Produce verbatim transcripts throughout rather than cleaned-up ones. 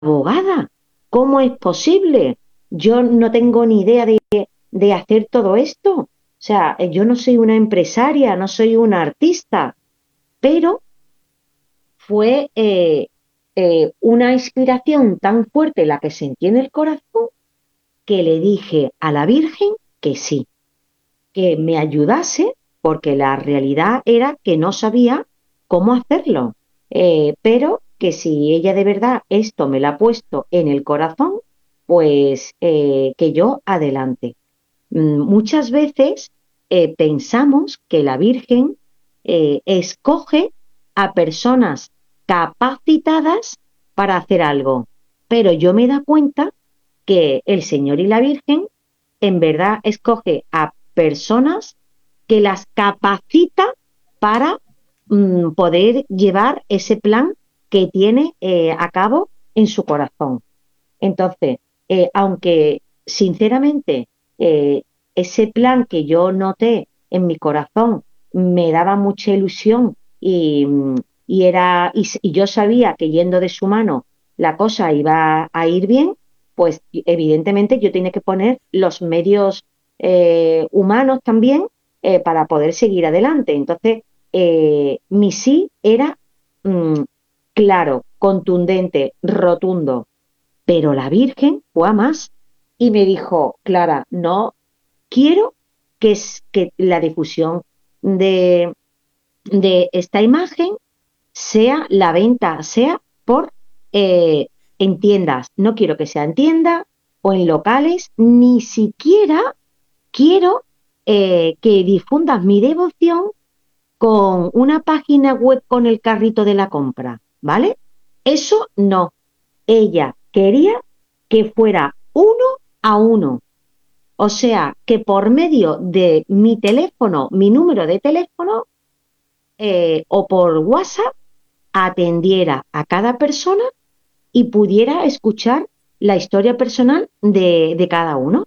abogada, ¿cómo es posible? Yo no tengo ni idea de, de hacer todo esto. O sea, eh, yo no soy una empresaria, no soy una artista, pero fue eh, eh, una inspiración tan fuerte la que sentí en el corazón que le dije a la Virgen que sí, que me ayudase, porque la realidad era que no sabía cómo hacerlo. Eh, pero que si ella de verdad esto me lo ha puesto en el corazón, pues eh, que yo adelante. Mm, Muchas veces eh, pensamos que la Virgen eh, escoge a personas capacitadas para hacer algo, pero yo me da cuenta que el Señor y la Virgen en verdad escoge a personas que las capacita para mm, poder llevar ese plan que tiene eh, a cabo en su corazón. Entonces, eh, aunque sinceramente eh, ese plan que yo noté en mi corazón me daba mucha ilusión y, mm, y era, y, s- y yo sabía que yendo de su mano la cosa iba a ir bien, pues evidentemente yo tenía que poner los medios eh, humanos también eh, para poder seguir adelante. Entonces, eh, mi sí era mm, claro, contundente, rotundo, pero la Virgen fue a más y me dijo, Clara, no quiero que, es, que la difusión de, de esta imagen sea la venta, sea por eh, en tiendas. No quiero que sea en tiendas o en locales, ni siquiera quiero eh, que difundas mi devoción con una página web con el carrito de la compra, ¿vale? Eso no. Ella quería que fuera uno a uno. O sea, que por medio de mi teléfono, mi número de teléfono, eh, o por WhatsApp, atendiera a cada persona y pudiera escuchar la historia personal de, de cada uno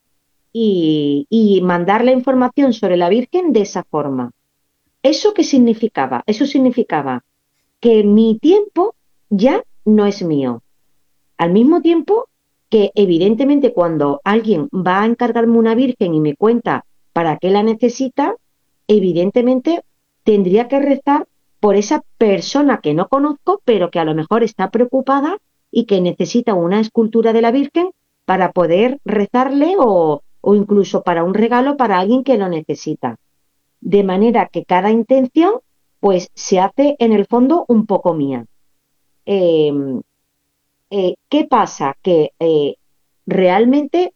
y, y mandar la información sobre la Virgen de esa forma. ¿Eso qué significaba? Eso significaba que mi tiempo ya no es mío. Al mismo tiempo que evidentemente cuando alguien va a encargarme una virgen y me cuenta para qué la necesita, evidentemente tendría que rezar por esa persona que no conozco, pero que a lo mejor está preocupada y que necesita una escultura de la Virgen para poder rezarle o, o incluso para un regalo para alguien que lo necesita. De manera que cada intención pues se hace en el fondo un poco mía. Eh, eh, ¿Qué pasa? Que eh, realmente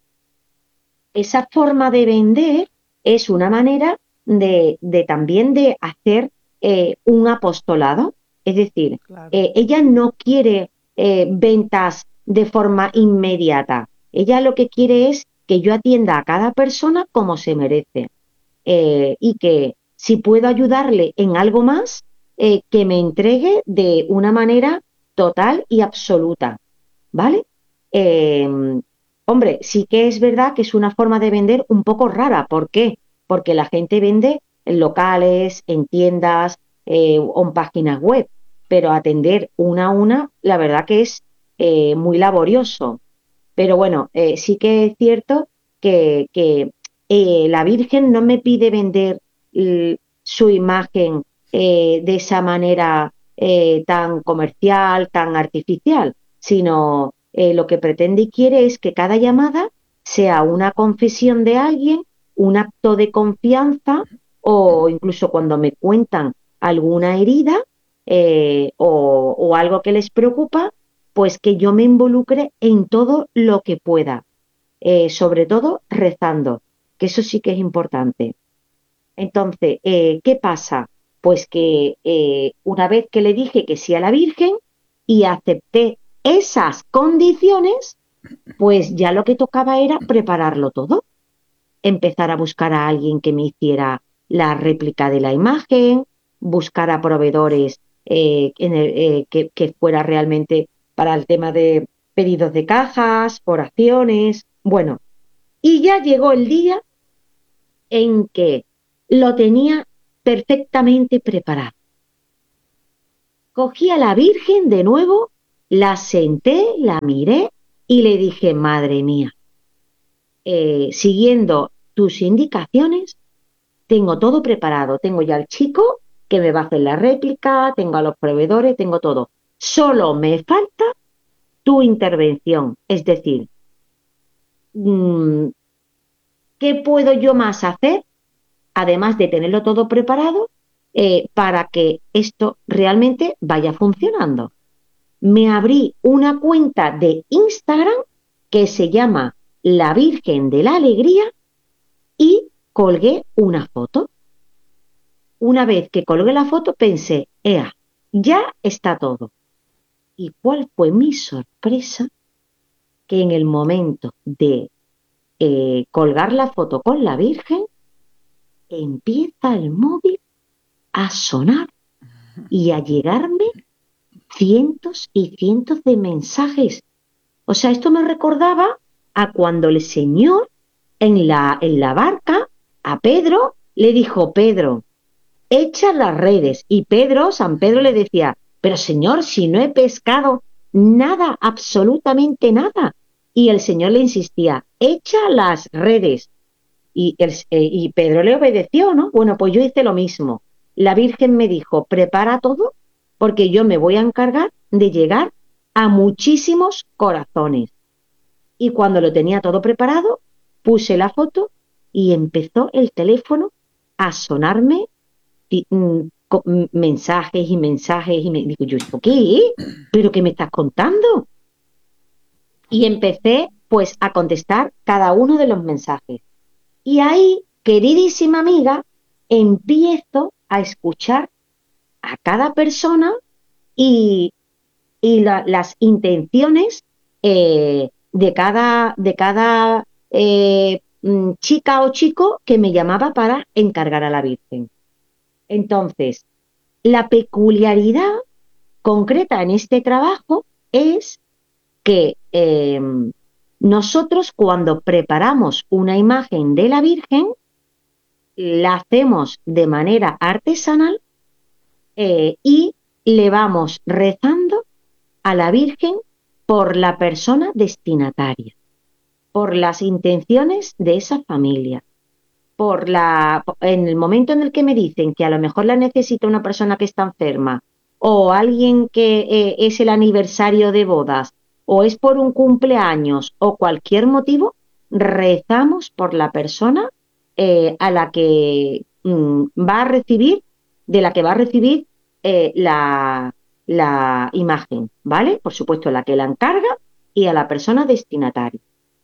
esa forma de vender es una manera de, de también de hacer eh, un apostolado. Es decir, Claro. eh, ella no quiere eh, ventas de forma inmediata. Ella lo que quiere es que yo atienda a cada persona como se merece eh, y que si puedo ayudarle en algo más, eh, que me entregue de una manera total y absoluta, ¿vale? Eh, Hombre, sí que es verdad que es una forma de vender un poco rara. ¿Por qué? Porque la gente vende en locales, en tiendas eh, o en páginas web, pero atender una a una, la verdad que es eh, muy laborioso. Pero bueno, eh, sí que es cierto que, que eh, la Virgen no me pide vender l- su imagen eh, de esa manera eh, tan comercial, tan artificial, sino eh, lo que pretende y quiere es que cada llamada sea una confesión de alguien, un acto de confianza o incluso cuando me cuentan alguna herida eh, o, o algo que les preocupa, pues que yo me involucre en todo lo que pueda, eh, sobre todo rezando, que eso sí que es importante. Entonces, eh, ¿qué pasa? Pues que eh, una vez que le dije que sí a la Virgen y acepté esas condiciones, pues ya lo que tocaba era prepararlo todo, empezar a buscar a alguien que me hiciera la réplica de la imagen, buscar a proveedores eh, en el- eh, que, que fuera realmente para el tema de pedidos de cajas, oraciones, bueno, y ya llegó el día en que lo tenía perfectamente preparado. Cogí a la Virgen de nuevo La senté, la miré y le dije, madre mía, eh, siguiendo tus indicaciones, tengo todo preparado. Tengo ya al chico que me va a hacer la réplica, tengo a los proveedores, tengo todo. Solo me falta tu intervención. Es decir, ¿qué puedo yo más hacer, además de tenerlo todo preparado, eh, para que esto realmente vaya funcionando? Me abrí una cuenta de Instagram que se llama La Virgen de la Alegría y colgué una foto. Una vez que colgué la foto pensé, ea, ya está todo. ¿Y cuál fue mi sorpresa? Que en el momento de eh, colgar la foto con la Virgen, empieza el móvil a sonar y a llegarme cientos y cientos de mensajes. O sea, esto me recordaba a cuando el Señor en la, en la barca a Pedro le dijo, Pedro, echa las redes. Y Pedro, San Pedro le decía, pero Señor, si no he pescado nada, absolutamente nada. Y el Señor le insistía, echa las redes. Y, el, eh, y Pedro le obedeció, ¿no? Bueno, pues yo hice lo mismo. La Virgen me dijo, prepara todo porque yo me voy a encargar de llegar a muchísimos corazones. Y cuando lo tenía todo preparado, puse la foto y empezó el teléfono a sonarme y, mm, co- mm, mensajes y mensajes. Y me digo, ¿yo esto qué? ¿Pero qué me estás contando? Y empecé pues a contestar cada uno de los mensajes. Y ahí, queridísima amiga, empiezo a escuchar a cada persona y, y la, las intenciones eh, de cada, de cada eh, mm, chica o chico que me llamaba para encargar a la Virgen. Entonces, la peculiaridad concreta en este trabajo es que eh, nosotros cuando preparamos una imagen de la Virgen, la hacemos de manera artesanal eh, y le vamos rezando a la Virgen por la persona destinataria, por las intenciones de esa familia, por la, en el momento en el que me dicen que a lo mejor la necesita una persona que está enferma o alguien que eh, es el aniversario de bodas o es por un cumpleaños o cualquier motivo, rezamos por la persona eh, a la que mm, va a recibir, de la que va a recibir eh, la, la imagen, ¿vale? Por supuesto, la que la encarga y a la persona destinataria.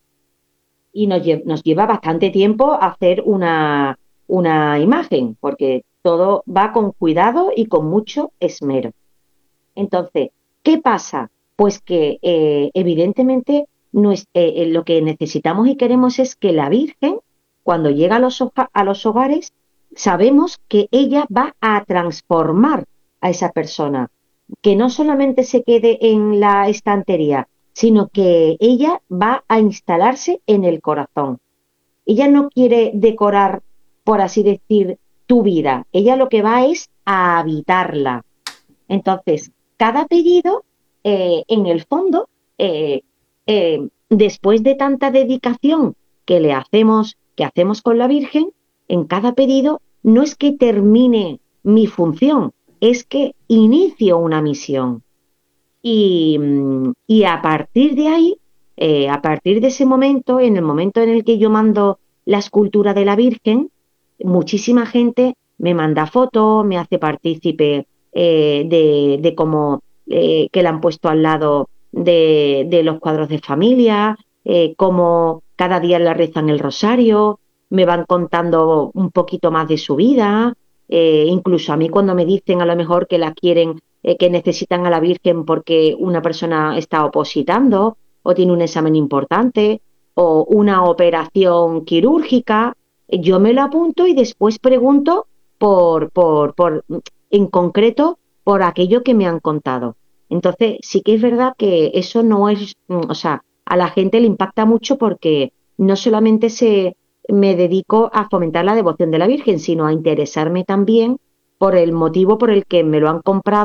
Y nos, lle nos lleva bastante tiempo hacer una, una imagen, porque todo va con cuidado y con mucho esmero. Entonces, ¿qué pasa? Pues que eh, evidentemente no es, eh, lo que necesitamos y queremos es que la Virgen, cuando llega a los, a los hogares, sabemos que ella va a transformar a esa persona, que no solamente se quede en la estantería, sino que ella va a instalarse en el corazón. Ella no quiere decorar, por así decir, tu vida. Ella lo que va es a habitarla. Entonces, cada pedido, eh, en el fondo, eh, eh, después de tanta dedicación que le hacemos, que hacemos con la Virgen, en cada pedido no es que termine mi función, es que inicio una misión. Y, y a partir de ahí, eh, a partir de ese momento, en el momento en el que yo mando la escultura de la Virgen, muchísima gente me manda fotos, me hace partícipe eh, de, de cómo eh, que la han puesto al lado de, de los cuadros de familia, eh, cómo cada día le rezan el rosario, me van contando un poquito más de su vida, eh, incluso a mí cuando me dicen a lo mejor que la quieren, eh, que necesitan a la Virgen porque una persona está opositando o tiene un examen importante o una operación quirúrgica, yo me lo apunto y después pregunto por, por, por, en concreto, por aquello que me han contado. Entonces, sí que es verdad que eso no es, o sea, a la gente le impacta mucho porque no solamente se me dedico a fomentar la devoción de la Virgen, sino a interesarme también por el motivo por el que me lo han comprado,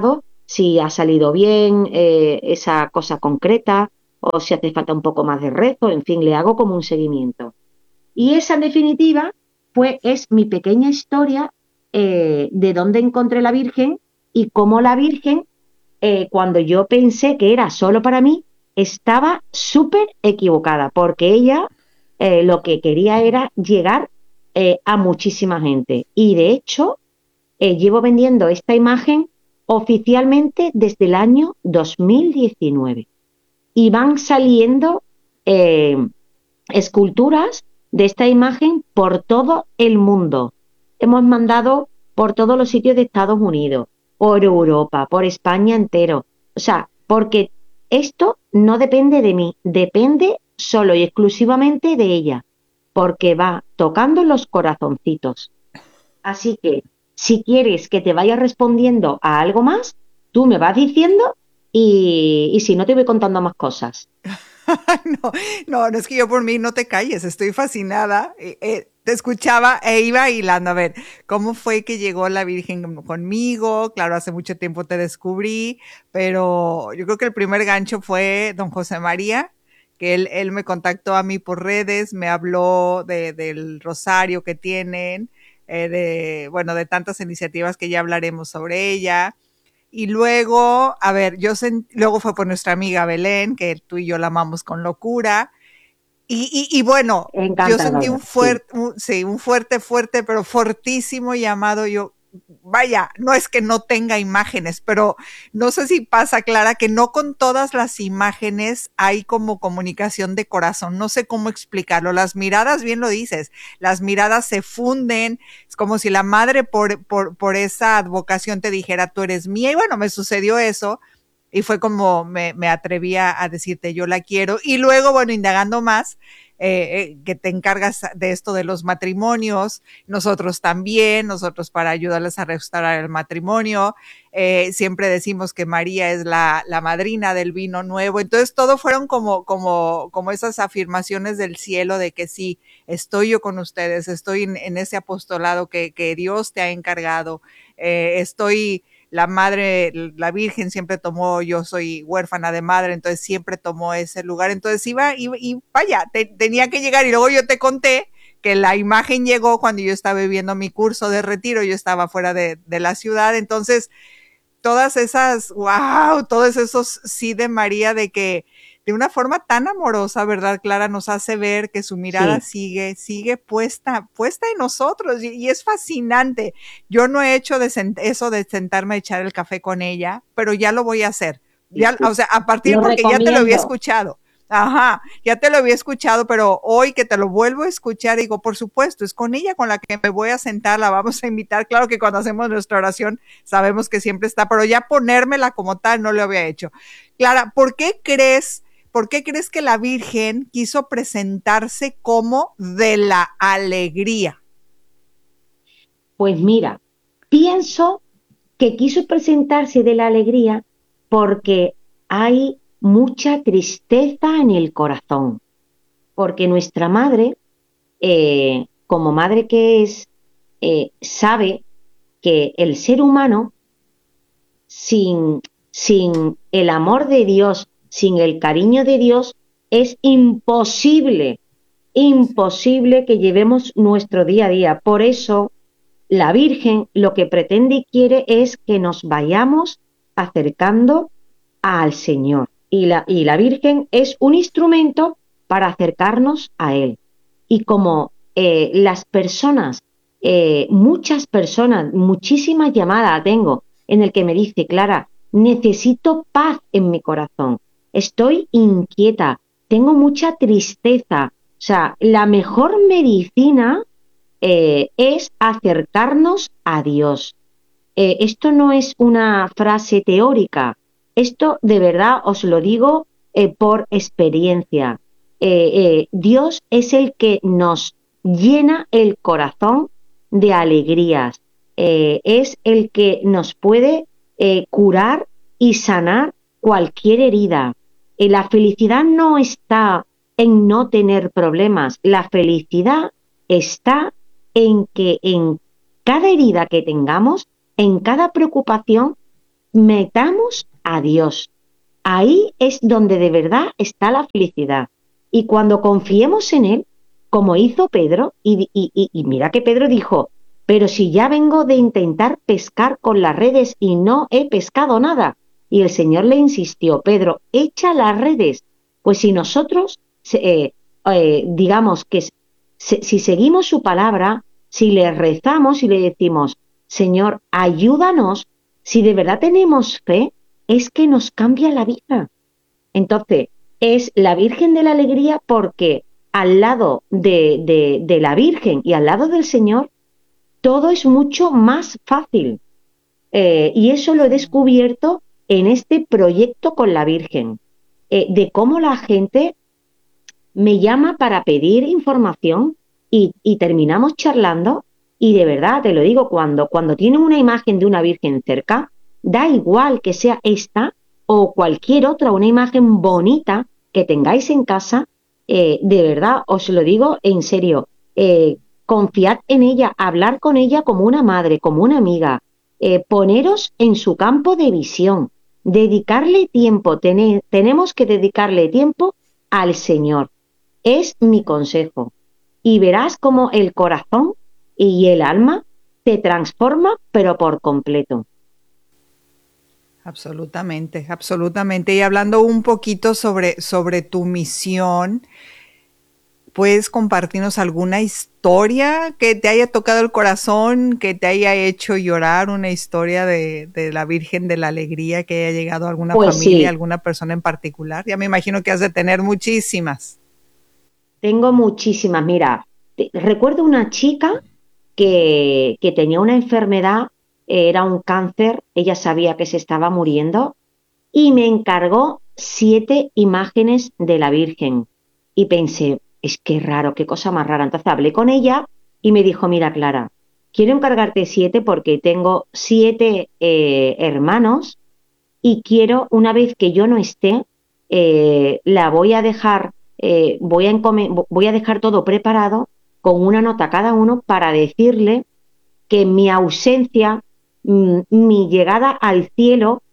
si ha salido bien eh, esa cosa concreta o si hace falta un poco más de rezo, en fin, le hago como un seguimiento. Y esa, en definitiva, pues es mi pequeña historia eh, de dónde encontré la Virgen y cómo la Virgen, eh, cuando yo pensé que era solo para mí, estaba súper equivocada, porque ella eh, lo que quería era llegar eh, a muchísima gente. Y de hecho, eh, llevo vendiendo esta imagen oficialmente desde el año dos mil diecinueve. Y van saliendo eh, esculturas de esta imagen por todo el mundo. Hemos mandado por todos los sitios de Estados Unidos, por Europa, por España entero. O sea, porque esto no depende de mí, depende solo y exclusivamente de ella, porque va tocando los corazoncitos. Así que, si quieres que te vaya respondiendo a algo más, tú me vas diciendo y, y si no te voy contando más cosas. No, no, no es que yo por mí no te calles, estoy fascinada. Eh, eh, te escuchaba e iba hilando. A ver, ¿cómo fue que llegó la Virgen conmigo? Claro, hace mucho tiempo te descubrí, pero yo creo que el primer gancho fue don José María, que él, él me contactó a mí por redes, me habló de, del rosario que tienen, eh, de, bueno, de tantas iniciativas que ya hablaremos sobre ella. Y luego, a ver, yo sent, luego fue por nuestra amiga Belén, que tú y yo la amamos con locura. Y, y, y bueno, yo sentí un Encantadora, sí. fuerte, un, sí, un fuerte, fuerte, pero fortísimo llamado. Yo, vaya, no es que no tenga imágenes, pero no sé si pasa, Clara, que no con todas las imágenes hay como comunicación de corazón. No sé cómo explicarlo. Las miradas, bien lo dices, las miradas se funden. Es como si la madre por, por, por esa advocación te dijera, tú eres mía. Y bueno, me sucedió eso. Y fue como me, me atrevía a decirte, yo la quiero. Y luego, bueno, indagando más, eh, eh, que te encargas de esto de los matrimonios, nosotros también, nosotros para ayudarles a restaurar el matrimonio, eh, siempre decimos que María es la, la madrina del vino nuevo. Entonces, todo fueron como, como, como esas afirmaciones del cielo de que sí, estoy yo con ustedes, estoy en, en ese apostolado que, que Dios te ha encargado, eh, estoy... La madre, la Virgen siempre tomó, yo soy huérfana de madre, entonces siempre tomó ese lugar. Entonces iba y, y vaya, te, tenía que llegar. Y luego yo te conté que la imagen llegó cuando yo estaba viviendo mi curso de retiro, yo estaba fuera de, de la ciudad. Entonces, todas esas, wow, todos esos sí de María, de que de una forma tan amorosa, ¿verdad, Clara? Nos hace ver que su mirada Sí. sigue, sigue puesta, puesta en nosotros y, y es fascinante. Yo no he hecho de eso de sentarme a echar el café con ella, pero ya lo voy a hacer. Ya, o sea, a partir Lo porque ya te lo había recomiendo. escuchado. Ajá, ya te lo había escuchado, pero hoy que te lo vuelvo a escuchar, digo, por supuesto, es con ella con la que me voy a sentar, la vamos a invitar. Claro que cuando hacemos nuestra oración sabemos que siempre está, pero ya ponérmela como tal no lo había hecho. Clara, ¿por qué crees, por qué crees que la Virgen quiso presentarse como de la alegría? Pues mira, pienso que quiso presentarse de la alegría porque hay mucha tristeza en el corazón, porque nuestra madre, eh, como madre que es, eh, sabe que el ser humano, sin, sin el amor de Dios, sin el cariño de Dios, es imposible, imposible que llevemos nuestro día a día. Por eso, la Virgen lo que pretende y quiere es que nos vayamos acercando al Señor. Y la, y la Virgen es un instrumento para acercarnos a Él. Y como eh, las personas, eh, muchas personas, muchísimas llamadas tengo en el que me dice, Clara, necesito paz en mi corazón, estoy inquieta, tengo mucha tristeza. O sea, la mejor medicina eh, es acercarnos a Dios. Eh, esto no es una frase teórica, esto de verdad os lo digo eh, por experiencia. Eh, eh, Dios es el que nos llena el corazón de alegrías, eh, es el que nos puede eh, curar y sanar cualquier herida. Eh, la felicidad no está en no tener problemas, la felicidad está en que en cada herida que tengamos, en cada preocupación, metamos a Dios. Ahí es donde de verdad está la felicidad. Y cuando confiemos en Él, como hizo Pedro, y, y, y, y mira que Pedro dijo, pero si ya vengo de intentar pescar con las redes y no he pescado nada. Y el Señor le insistió, Pedro, echa las redes. Pues si nosotros, eh, eh, digamos que se, si seguimos su palabra, si le rezamos y le decimos, Señor, ayúdanos, si de verdad tenemos fe, es que nos cambia la vida. Entonces, es la Virgen de la Alegría porque al lado de, de, de la Virgen y al lado del Señor, todo es mucho más fácil. Eh, y eso lo he descubierto en este proyecto con la Virgen, eh, de cómo la gente me llama para pedir información y, y terminamos charlando y de verdad, te lo digo, cuando, cuando tienen una imagen de una Virgen cerca, da igual que sea esta o cualquier otra, una imagen bonita que tengáis en casa, eh, de verdad, os lo digo en serio, eh, confiad en ella, hablar con ella como una madre, como una amiga, eh, poneros en su campo de visión, dedicarle tiempo, tener, tenemos que dedicarle tiempo al Señor. Es mi consejo. Y verás cómo el corazón y el alma te transforma, pero por completo. Absolutamente, absolutamente. Y hablando un poquito sobre, sobre tu misión, ¿puedes compartirnos alguna historia que te haya tocado el corazón, que te haya hecho llorar, una historia de, de la Virgen de la Alegría que haya llegado a alguna Pues familia, sí, alguna persona en particular? Ya me imagino que has de tener muchísimas. tengo muchísimas. Mira, te- recuerdo una chica que, que tenía una enfermedad, eh, era un cáncer, ella sabía que se estaba muriendo y me encargó siete imágenes de la Virgen. Y pensé, es que raro, qué cosa más rara. Entonces hablé con ella y me dijo, mira, Clara, quiero encargarte siete porque tengo siete eh, hermanos y quiero, una vez que yo no esté, eh, la voy a dejar, eh, voy, a encome- voy a dejar todo preparado con una nota cada uno para decirle que mi ausencia, mm, mi llegada al cielo,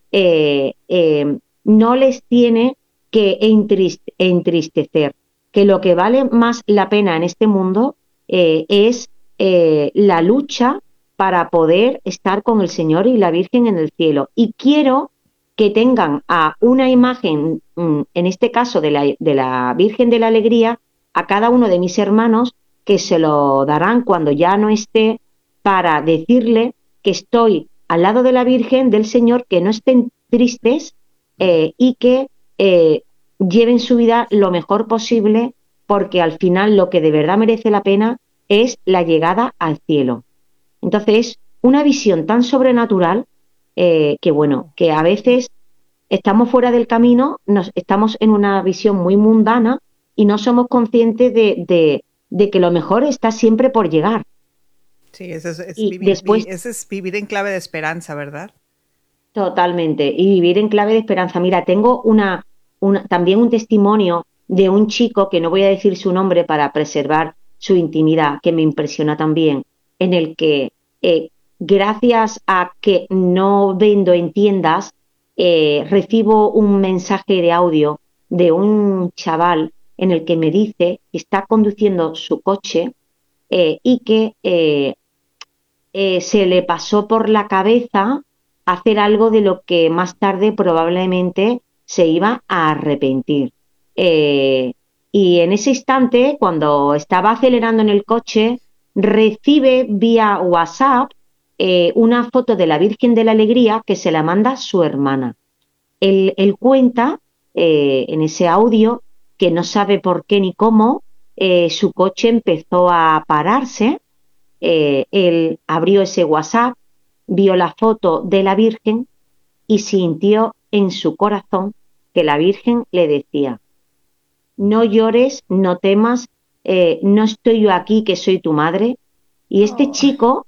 eh, eh, no les tiene que entriste- entristecer, que lo que vale más la pena en este mundo eh, es eh, la lucha para poder estar con el Señor y la Virgen en el cielo. Y quiero que tengan a una imagen, mm, en este caso de la, de la Virgen de la Alegría, a cada uno de mis hermanos, que se lo darán cuando ya no esté, para decirle que estoy al lado de la Virgen, del Señor, que no estén tristes eh, y que eh, lleven su vida lo mejor posible, porque al final lo que de verdad merece la pena es la llegada al cielo. Entonces, una visión tan sobrenatural eh, que, bueno, que a veces estamos fuera del camino, nos, estamos en una visión muy mundana y no somos conscientes de, de, de que lo mejor está siempre por llegar. Sí, eso es, es Y vivir, vi- después, ese es vivir en clave de esperanza, ¿verdad? totalmente, y vivir en clave de esperanza. Mira, tengo una, una, también un testimonio de un chico, que no voy a decir su nombre para preservar su intimidad, que me impresiona también, en el que eh, gracias a que no vendo en tiendas, eh, recibo un mensaje de audio de un chaval en el que me dice que está conduciendo su coche eh, y que eh, eh, se le pasó por la cabeza hacer algo de lo que más tarde probablemente se iba a arrepentir. Eh, y en ese instante, cuando estaba acelerando en el coche, recibe vía WhatsApp eh, una foto de la Virgen de la Alegría que se la manda su hermana. Él, él cuenta eh, en ese audio que no sabe por qué ni cómo eh, su coche empezó a pararse. Eh, él abrió ese WhatsApp, vio la foto de la Virgen y sintió en su corazón que la Virgen le decía, no llores, no temas, eh, no estoy yo aquí que soy tu madre. Y este Oh, chico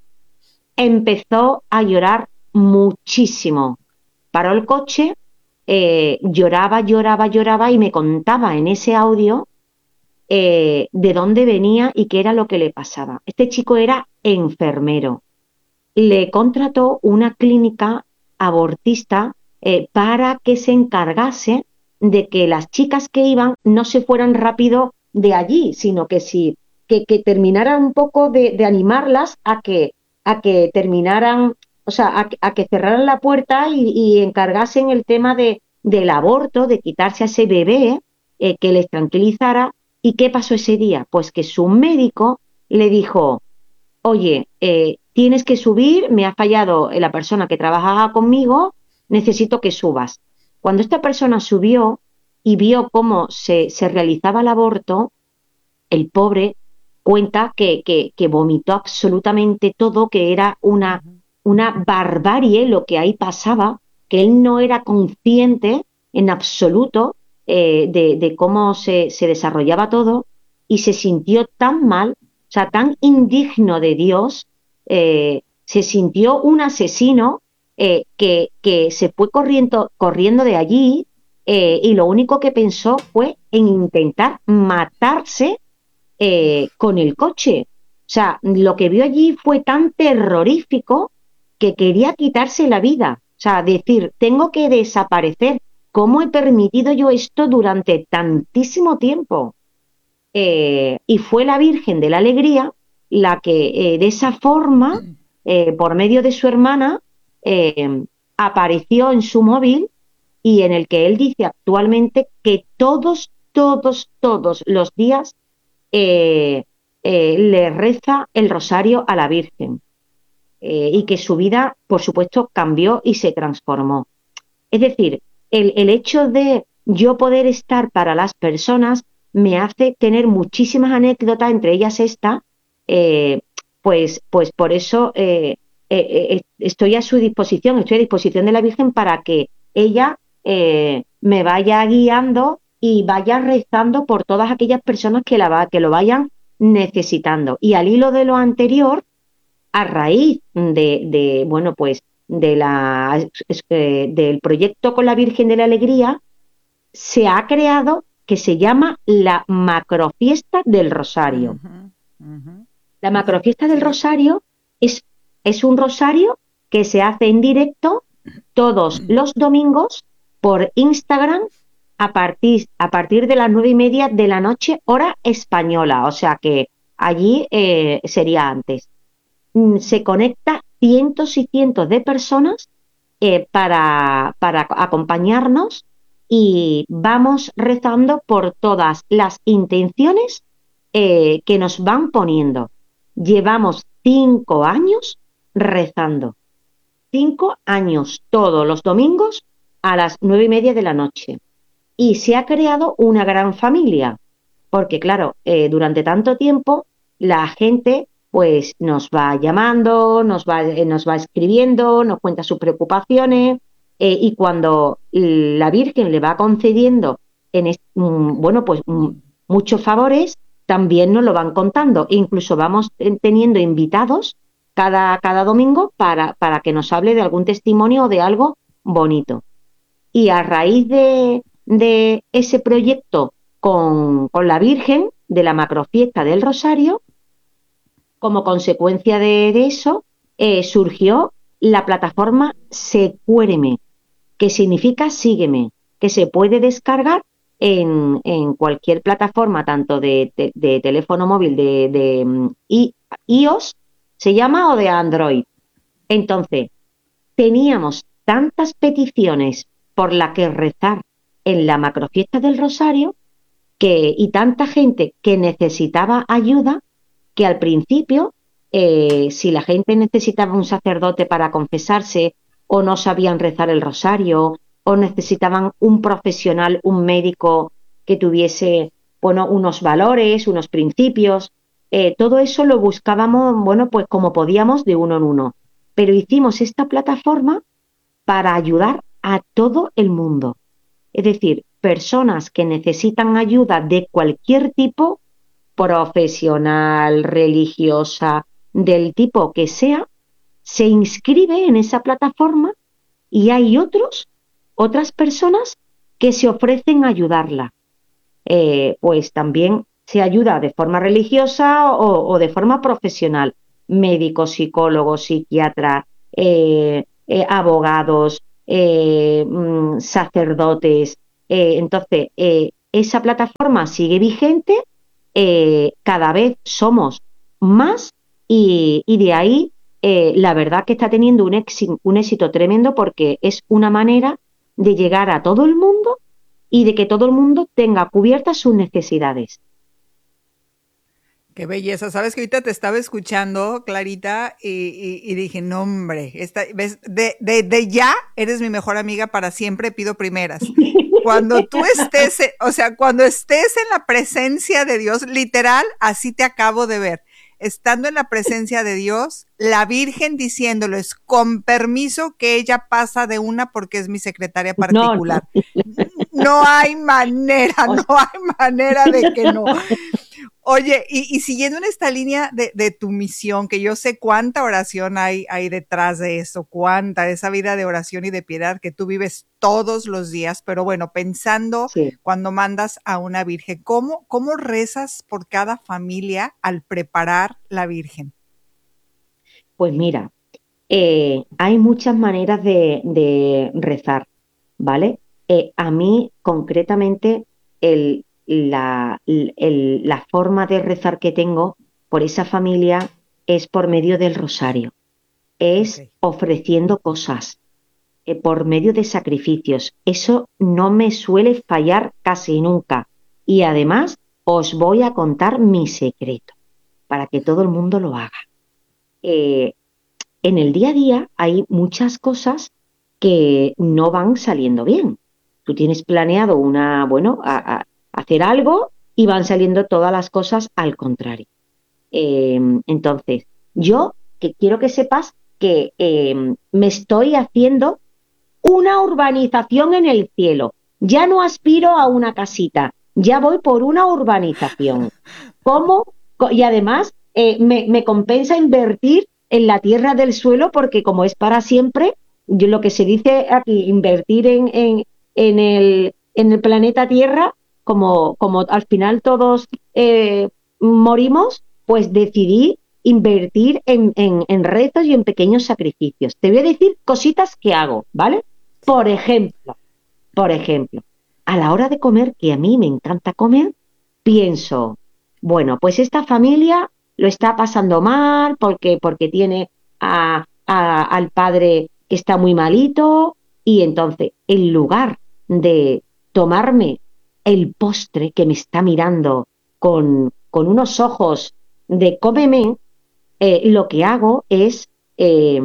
empezó a llorar muchísimo. Paró el coche, eh, lloraba, lloraba, lloraba y me contaba en ese audio eh, de dónde venía y qué era lo que le pasaba. Este chico era enfermero, le contrató una clínica abortista eh, para que se encargase de que las chicas que iban no se fueran rápido de allí, sino que si que, que terminara un poco de, de animarlas a que, a que terminaran, o sea, a, a que cerraran la puerta y, y encargasen el tema de, del aborto, de quitarse a ese bebé, eh, que les tranquilizara. ¿Y qué pasó ese día? Pues que su médico le dijo, oye, eh, tienes que subir, me ha fallado la persona que trabajaba conmigo, necesito que subas. Cuando esta persona subió y vio cómo se, se realizaba el aborto, el pobre cuenta que, que, que vomitó absolutamente todo, que era una, una barbarie lo que ahí pasaba, que él no era consciente en absoluto eh, de, de cómo se, se desarrollaba todo, y se sintió tan mal, o sea, tan indigno de Dios, eh, se sintió un asesino eh, que, que se fue corriendo, corriendo de allí, eh, y lo único que pensó fue en intentar matarse eh, con el coche. O sea, lo que vio allí fue tan terrorífico que quería quitarse la vida. O sea, decir, tengo que desaparecer. ¿Cómo he permitido yo esto durante tantísimo tiempo? Eh, y fue la Virgen de la Alegría la que eh, de esa forma, eh, por medio de su hermana, eh, apareció en su móvil, y en el que él dice actualmente que todos, todos, todos los días eh, eh, le reza el rosario a la Virgen, eh, y que su vida, por supuesto, cambió y se transformó. Es decir, el, el hecho de yo poder estar para las personas me hace tener muchísimas anécdotas, entre ellas esta, eh, pues, pues por eso eh, eh, eh, estoy a su disposición, estoy a disposición de la Virgen para que ella eh, me vaya guiando y vaya rezando por todas aquellas personas que, la va, que lo vayan necesitando. Y al hilo de lo anterior, a raíz de, de bueno, pues de la, eh, del proyecto con la Virgen de la Alegría, se ha creado que se llama la Macrofiesta del Rosario. Uh-huh, uh-huh. La Macrofiesta del Rosario es, es un rosario que se hace en directo todos los domingos por Instagram a partir, a partir de las nueve y media de la noche, hora española, o sea que allí eh, sería antes. Se conecta cientos y cientos de personas eh, para, para acompañarnos, y vamos rezando por todas las intenciones eh, que nos van poniendo. Llevamos cinco años rezando, cinco años todos los domingos a las nueve y media de la noche, y se ha creado una gran familia, porque claro, eh, durante tanto tiempo la gente pues nos va llamando, nos va, eh, nos va escribiendo, nos cuenta sus preocupaciones, eh, y cuando la Virgen le va concediendo en est- mm, bueno, pues mm, muchos favores, también nos lo van contando. E incluso vamos teniendo invitados cada, cada domingo para, para que nos hable de algún testimonio o de algo bonito. Y a raíz de, de ese proyecto con, con la Virgen, de la Macrofiesta del Rosario, como consecuencia de, de eso, eh, surgió la plataforma Secuéreme, que significa sígueme, que se puede descargar en, en cualquier plataforma, tanto de, de, de teléfono móvil de, de um, i, iOS, se llama, o de Android. Entonces, teníamos tantas peticiones por la que rezar en la Macrofiesta del Rosario, que, y tanta gente que necesitaba ayuda, que al principio, eh, si la gente necesitaba un sacerdote para confesarse, o no sabían rezar el rosario, o necesitaban un profesional, un médico que tuviese, bueno, unos valores, unos principios, eh, todo eso lo buscábamos, bueno, pues como podíamos, de uno en uno. Pero hicimos esta plataforma para ayudar a todo el mundo. Es decir, personas que necesitan ayuda de cualquier tipo, profesional, religiosa, del tipo que sea, se inscribe en esa plataforma, y hay otros, otras personas que se ofrecen a ayudarla. Eh, pues también se ayuda de forma religiosa o, o de forma profesional, médicos, psicólogos, psiquiatras, eh, eh, abogados, eh, mm, sacerdotes. Eh, entonces, eh, esa plataforma sigue vigente, eh, cada vez somos más y, y de ahí eh, la verdad que está teniendo un, éxito, un éxito tremendo porque es una manera de llegar a todo el mundo y de que todo el mundo tenga cubiertas sus necesidades. Qué belleza. Sabes que ahorita te estaba escuchando, Clarita, y, y, y dije, no, hombre, esta, ves, de, de, de ya eres mi mejor amiga para siempre, pido primeras. Cuando tú estés, o sea, cuando estés en la presencia de Dios, literal, así te acabo de ver. Estando en la presencia de Dios, la Virgen diciéndoles, con permiso, que ella pasa de una porque es mi secretaria particular. No, no. No hay manera, no hay manera de que no. Oye, y, y siguiendo en esta línea de, de tu misión, que yo sé cuánta oración hay, hay detrás de eso, cuánta, esa vida de oración y de piedad que tú vives todos los días, pero bueno, pensando sí. Cuando mandas a una virgen, ¿cómo, cómo rezas por cada familia al preparar la virgen? Pues mira, eh, hay muchas maneras de, de rezar, ¿vale? Eh, a mí, concretamente, el, la, el, la forma de rezar que tengo por esa familia es por medio del rosario, es Okay. ofreciendo cosas, eh, por medio de sacrificios. Eso no me suele fallar casi nunca. Y además, os voy a contar mi secreto para que todo el mundo lo haga. Eh, en el día a día hay muchas cosas que no van saliendo bien. Tú tienes planeado una, bueno, a, a hacer algo y van saliendo todas las cosas al contrario. Eh, entonces, yo que quiero que sepas que eh, me estoy haciendo una urbanización en el cielo. Ya no aspiro a una casita, ya voy por una urbanización. ¿Cómo? Y además eh, me, me compensa invertir en la tierra del suelo porque como es para siempre, yo, lo que se dice aquí, invertir en, en, en, el, en el planeta Tierra, como, como al final todos eh, morimos, pues decidí invertir en, en, en retos y en pequeños sacrificios. Te voy a decir cositas que hago, ¿vale? Por ejemplo, por ejemplo, a la hora de comer, que a mí me encanta comer, pienso, bueno, pues esta familia lo está pasando mal porque, porque tiene a, a, al padre que está muy malito y entonces, en lugar de tomarme el postre que me está mirando con, con unos ojos de cómeme, eh, lo que hago es eh,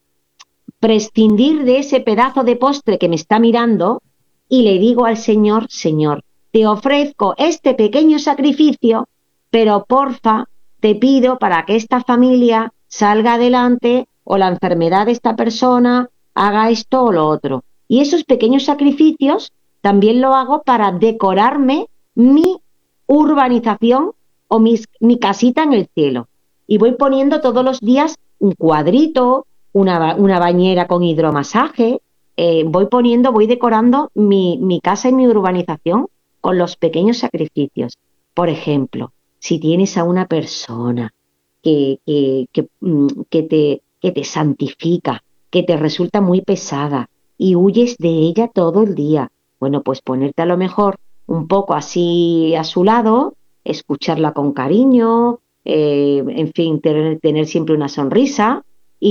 prescindir de ese pedazo de postre que me está mirando y le digo al Señor, Señor, te ofrezco este pequeño sacrificio, pero porfa, te pido para que esta familia salga adelante o la enfermedad de esta persona haga esto o lo otro. Y esos pequeños sacrificios también lo hago para decorarme mi urbanización o mis, mi casita en el cielo. Y voy poniendo todos los días un cuadrito, una, una bañera con hidromasaje, eh, voy poniendo, voy decorando mi, mi casa y mi urbanización con los pequeños sacrificios. Por ejemplo, si tienes a una persona que, que, que, que, te, que te santifica, que te resulta muy pesada y huyes de ella todo el día, bueno, pues ponerte a lo mejor un poco así a su lado, escucharla con cariño, eh, en fin, tener, tener siempre una sonrisa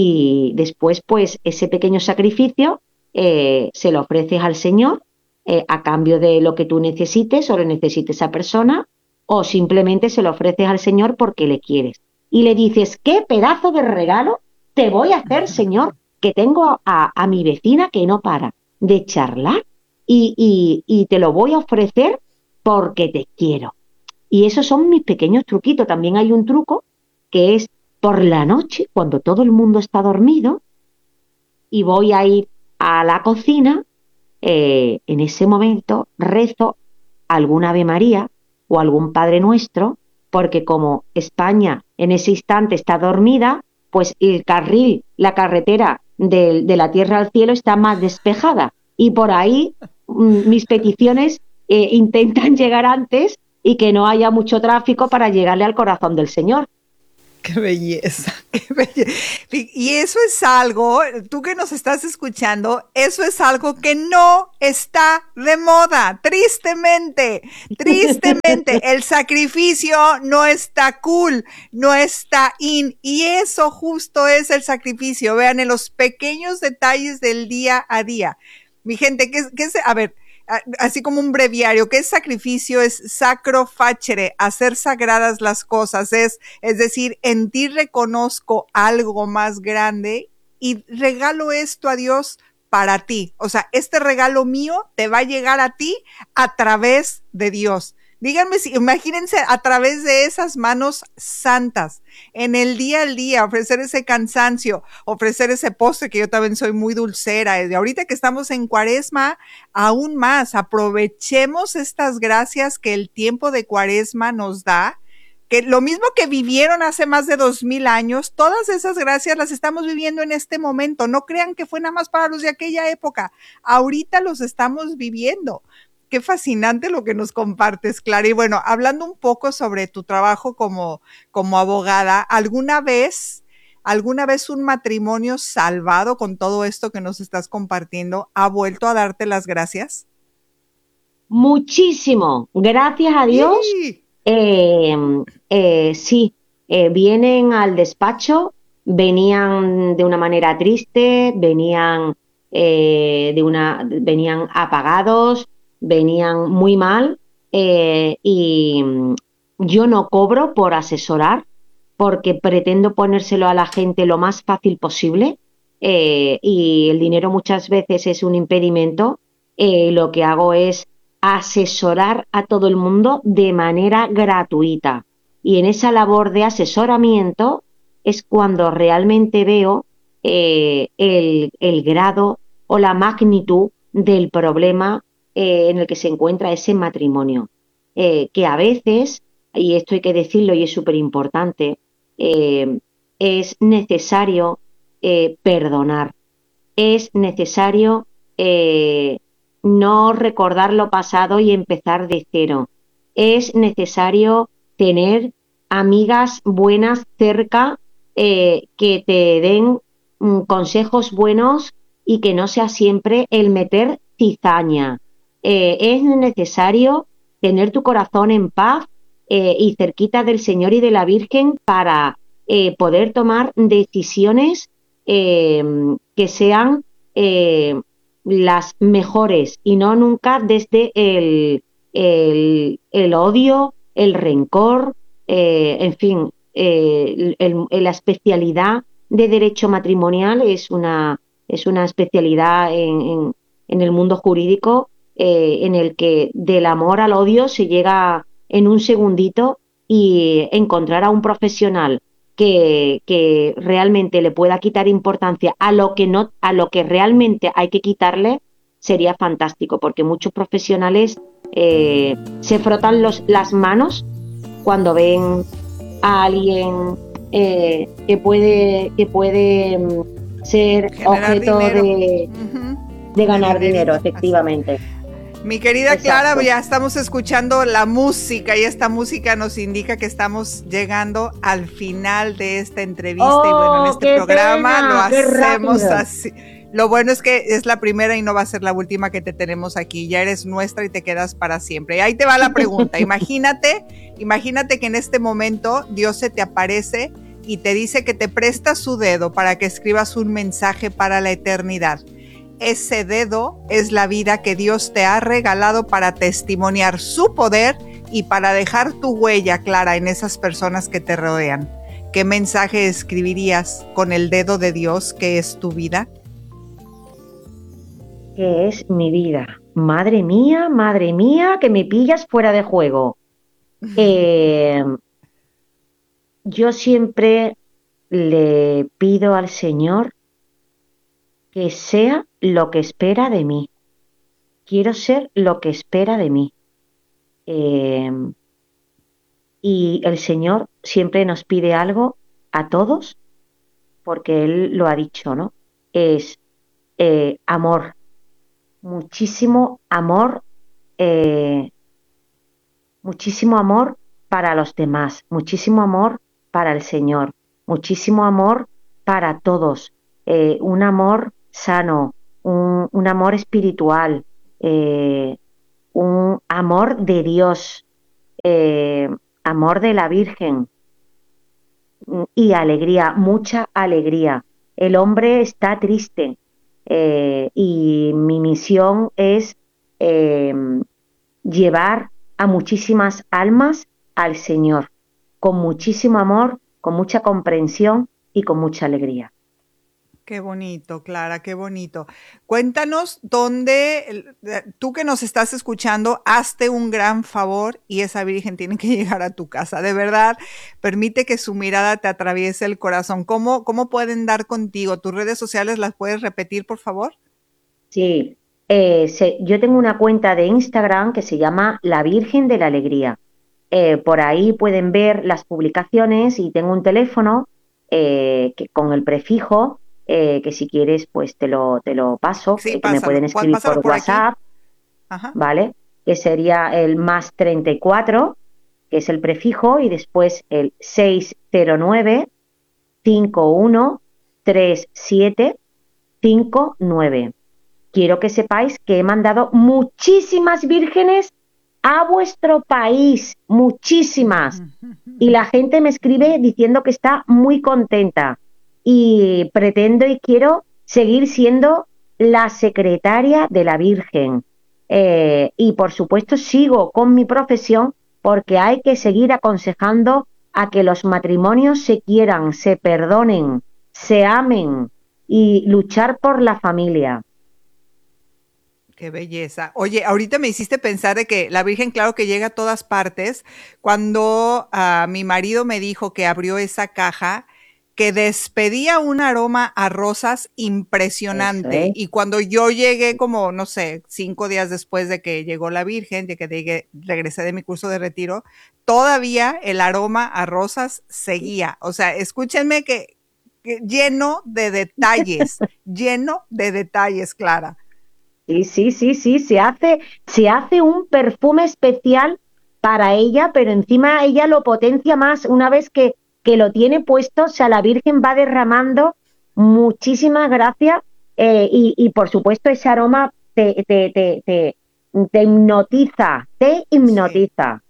y después pues ese pequeño sacrificio eh, se lo ofreces al Señor eh, a cambio de lo que tú necesites o le necesite esa persona o simplemente se lo ofreces al Señor porque le quieres. Y le dices, ¿qué pedazo de regalo te voy a hacer, Señor? Que tengo a, a mi vecina que no para de charlar y, y, y te lo voy a ofrecer porque te quiero. Y esos son mis pequeños truquitos. También hay un truco que es por la noche, cuando todo el mundo está dormido, y voy a ir a la cocina, eh, en ese momento rezo algún Ave María o algún Padre Nuestro, porque como España en ese instante está dormida, pues el carril, la carretera de, de la tierra al cielo está más despejada. Y por ahí mm, mis peticiones eh, intentan llegar antes y que no haya mucho tráfico para llegarle al corazón del Señor. Qué belleza, qué belleza. Y eso es algo, tú que nos estás escuchando, eso es algo que no está de moda, tristemente, tristemente. El sacrificio no está cool, no está in, y eso justo es el sacrificio. Vean, en los pequeños detalles del día a día. Mi gente, ¿qué, qué es? A ver, así como un breviario, ¿qué es sacrificio? Es sacro facere, hacer sagradas las cosas, es, es decir, en ti reconozco algo más grande y regalo esto a Dios para ti. O sea, este regalo mío te va a llegar a ti a través de Dios. Díganme si, imagínense a través de esas manos santas, en el día al día, ofrecer ese cansancio, ofrecer ese postre, que yo también soy muy dulcera. Y ahorita que estamos en Cuaresma, aún más, aprovechemos estas gracias que el tiempo de Cuaresma nos da, que lo mismo que vivieron hace más de dos mil años, todas esas gracias las estamos viviendo en este momento. No crean que fue nada más para los de aquella época. Ahorita los estamos viviendo. Qué fascinante lo que nos compartes, Clara. Y bueno, hablando un poco sobre tu trabajo como, como abogada, ¿alguna vez, alguna vez un matrimonio salvado con todo esto que nos estás compartiendo ha vuelto a darte las gracias? Muchísimo, gracias a Dios. ¡Sí! Eh, eh, sí, eh, vienen al despacho, venían de una manera triste, venían eh, de una, venían apagados, venían muy mal, eh, y yo no cobro por asesorar porque pretendo ponérselo a la gente lo más fácil posible, eh, y el dinero muchas veces es un impedimento. Eh, lo que hago es asesorar a todo el mundo de manera gratuita. Y en esa labor de asesoramiento es cuando realmente veo eh, el, el grado o la magnitud del problema eh, en el que se encuentra ese matrimonio. Eh, que a veces, y esto hay que decirlo y es súper importante, eh, es necesario eh, perdonar, es necesario eh, no recordar lo pasado y empezar de cero. Es necesario tener amigas buenas cerca, eh, que te den mm, consejos buenos y que no sea siempre el meter cizaña. Eh, es necesario tener tu corazón en paz, eh, y cerquita del Señor y de la Virgen para eh, poder tomar decisiones eh, que sean eh, las mejores y no nunca desde el, el, el odio, el rencor, eh, en fin, eh, el, el, la especialidad de derecho matrimonial es una, es una especialidad en, en, en el mundo jurídico, eh, en el que del amor al odio se llega en un segundito, y encontrar a un profesional que, que realmente le pueda quitar importancia a lo que no, a lo que realmente hay que quitarle, sería fantástico, porque muchos profesionales eh, se frotan los, las manos cuando ven a alguien eh, que puede, que puede ser Generar objeto dinero. de, Uh-huh. de ganar de dinero, efectivamente. Mi querida Exacto. Clara, ya estamos escuchando la música y esta música nos indica que estamos llegando al final de esta entrevista. Oh, y bueno, en este programa pena, lo hacemos rápido. así. Lo bueno es que es la primera y no va a ser la última que te tenemos aquí. Ya eres nuestra y te quedas para siempre. Y ahí te va la pregunta. Imagínate, imagínate que en este momento Dios se te aparece y te dice que te presta su dedo para que escribas un mensaje para la eternidad. Ese dedo es la vida que Dios te ha regalado para testimoniar su poder y para dejar tu huella clara en esas personas que te rodean. ¿Qué mensaje escribirías con el dedo de Dios que es tu vida? ¿Qué es mi vida? Madre mía, madre mía, que me pillas fuera de juego. Eh, yo siempre le pido al Señor que sea lo que espera de mí. Quiero ser lo que espera de mí. Eh, y el Señor siempre nos pide algo a todos, porque Él lo ha dicho, ¿no? Es eh, amor, muchísimo amor, eh, muchísimo amor para los demás, muchísimo amor para el Señor, muchísimo amor para todos, eh, un amor sano, un, un amor espiritual, eh, un amor de Dios, eh, amor de la Virgen y alegría, mucha alegría. El hombre está triste eh, y mi misión es eh, llevar a muchísimas almas al Señor, con muchísimo amor, con mucha comprensión y con mucha alegría. Qué bonito, Clara, qué bonito. Cuéntanos dónde, tú que nos estás escuchando, hazte un gran favor y esa Virgen tiene que llegar a tu casa. De verdad, permite que su mirada te atraviese el corazón. ¿Cómo, cómo pueden dar contigo? ¿Tus redes sociales las puedes repetir, por favor? Sí, eh, se, yo tengo una cuenta de Instagram que se llama La Virgen de la Alegría. Eh, por ahí pueden ver las publicaciones y tengo un teléfono eh, que, con el prefijo eh, que si quieres pues te lo, te lo paso, Sí, eh, que me pueden pásalo, escribir por, pásalo por WhatsApp, Ajá. ¿vale? Que sería el más treinta y cuatro, que es el prefijo, y después el seis cero nueve, cinco uno tres siete cinco nueve. Quiero que sepáis que he mandado muchísimas vírgenes a vuestro país, muchísimas. Y la gente me escribe diciendo que está muy contenta y pretendo y quiero seguir siendo la secretaria de la Virgen. Eh, y por supuesto sigo con mi profesión porque hay que seguir aconsejando a que los matrimonios se quieran, se perdonen, se amen y luchar por la familia. Qué belleza. Oye, ahorita me hiciste pensar de que la Virgen, claro que llega a todas partes. Cuando uh, mi marido me dijo que abrió esa caja, que despedía un aroma a rosas impresionante. Es. Y cuando yo llegué como, no sé, cinco días después de que llegó la Virgen, de que llegué, regresé de mi curso de retiro, todavía el aroma a rosas seguía. O sea, escúchenme que, que lleno de detalles, lleno de detalles, Clara. Sí, sí, sí, sí, se hace, se hace un perfume especial para ella, pero encima ella lo potencia más una vez que, que lo tiene puesto, o sea, la Virgen va derramando muchísimas gracias eh, y, y por supuesto ese aroma te, te, te, te, te hipnotiza, te hipnotiza.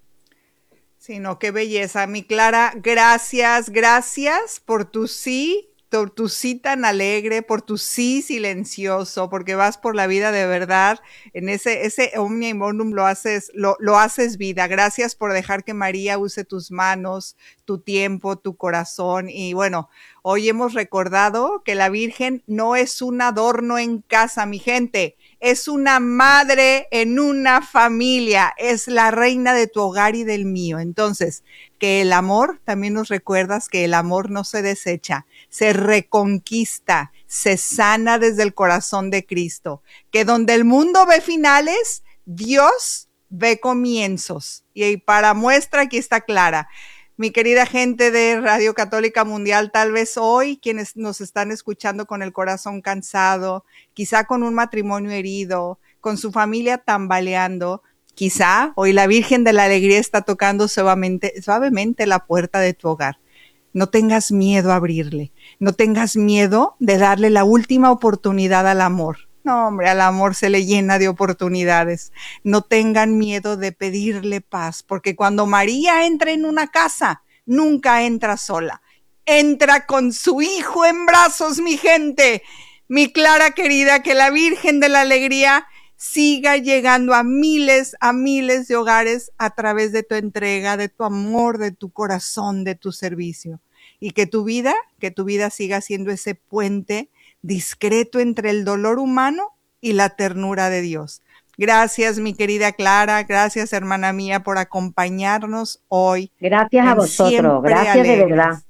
Sí. Sí, no, qué belleza. Mi Clara, gracias, gracias por tu sí, por tu sí tan alegre, por tu sí silencioso, porque vas por la vida de verdad, en ese, ese omnia bonum lo haces, lo, lo haces vida. Gracias por dejar que María use tus manos, tu tiempo, tu corazón. Y bueno, hoy hemos recordado que la Virgen no es un adorno en casa, mi gente. Es una madre en una familia, es la reina de tu hogar y del mío. Entonces, que el amor, también nos recuerdas que el amor no se desecha, se reconquista, se sana desde el corazón de Cristo. Que donde el mundo ve finales, Dios ve comienzos. Y para muestra aquí está Clara. Mi querida gente de Radio Católica Mundial, tal vez hoy quienes nos están escuchando con el corazón cansado, quizá con un matrimonio herido, con su familia tambaleando, quizá hoy la Virgen de la Alegría está tocando suavemente, suavemente la puerta de tu hogar. No tengas miedo a abrirle, no tengas miedo de darle la última oportunidad al amor. No, hombre, al amor se le llena de oportunidades. No tengan miedo de pedirle paz, porque cuando María entra en una casa, nunca entra sola. Entra con su hijo en brazos, mi gente. Mi Clara querida, que la Virgen de la Alegría siga llegando a miles, a miles de hogares a través de tu entrega, de tu amor, de tu corazón, de tu servicio. Y que tu vida, que tu vida siga siendo ese puente discreto entre el dolor humano y la ternura de Dios. Gracias, mi querida Clara, gracias, hermana mía, por acompañarnos hoy. Gracias a vosotros, gracias alegres. de verdad.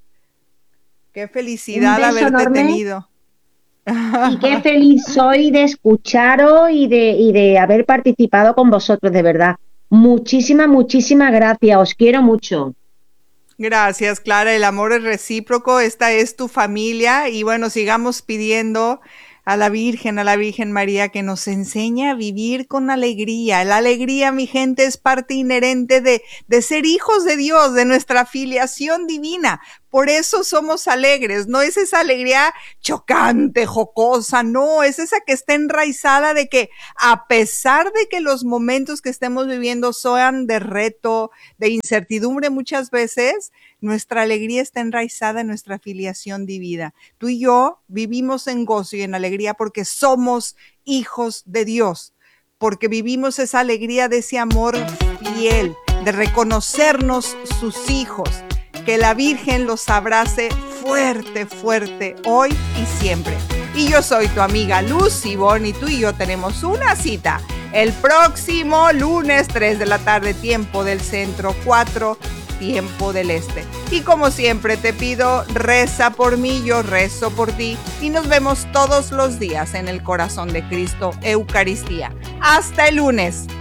Qué felicidad Un beso haberte enorme. tenido. Y qué feliz soy de escucharos y de, y de haber participado con vosotros, de verdad. Muchísimas, muchísimas gracias, os quiero mucho. Gracias, Clara, el amor es recíproco, esta es tu familia y bueno, sigamos pidiendo a la Virgen, a la Virgen María que nos enseñe a vivir con alegría. La alegría, mi gente, es parte inherente de, de ser hijos de Dios, de nuestra filiación divina. Por eso somos alegres. No es esa alegría chocante, jocosa, no, es esa que está enraizada de que a pesar de que los momentos que estemos viviendo sean de reto, de incertidumbre muchas veces, nuestra alegría está enraizada en nuestra filiación divina. Tú y yo vivimos en gozo y en alegría porque somos hijos de Dios, porque vivimos esa alegría de ese amor fiel, de reconocernos sus hijos, que la Virgen los abrace fuerte, fuerte, hoy y siempre. Y yo soy tu amiga Lucy Bon y tú y yo tenemos una cita el próximo lunes, tres de la tarde, tiempo del centro, cuatro, tiempo del este. Y como siempre te pido, reza por mí, yo rezo por ti y nos vemos todos los días en el corazón de Cristo, Eucaristía. Hasta el lunes.